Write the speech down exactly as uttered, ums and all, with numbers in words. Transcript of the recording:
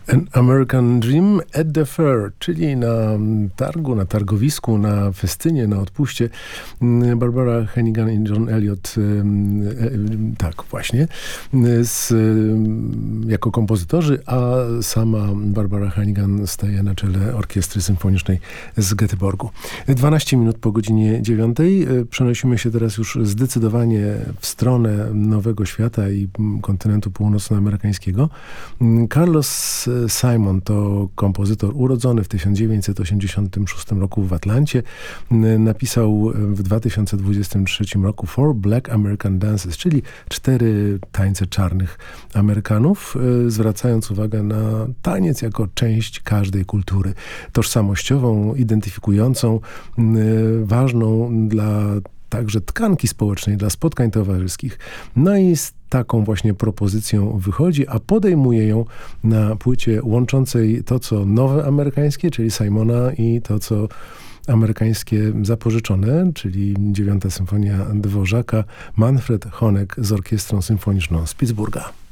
An American Dream at the Fair, czyli na targu, na targowisku, na festynie, na odpuście. Barbara Hannigan i John Elliott, tak właśnie, z, jako kompozytorzy, a sama Barbara Hannigan staje na czele Orkiestry Symfonicznej z Göteborgu. dwanaście minut po godzinie dziewiątej. Przenosimy się teraz już zdecydowanie w stronę Nowego Świata i kontynentu północnoamerykańskiego. Carlos Simon to kompozytor urodzony w tysiąc dziewięćset osiemdziesiątym szóstym roku w Atlancie. Napisał w dwa tysiące dwudziestym trzecim roku Four Black American Dances, czyli cztery tańce czarnych Amerykanów, zwracając uwagę na taniec jako część każdej kultury. Tożsamościową, identyfikującą, ważną dla także tkanki społecznej, dla spotkań towarzyskich. No i z taką właśnie propozycją wychodzi, a podejmuje ją na płycie łączącej to, co nowe amerykańskie, czyli Simona, i to, co amerykańskie zapożyczone, czyli dziewiąta symfonia Dworzaka, Manfred Honeck z Orkiestrą Symfoniczną z Pittsburgha.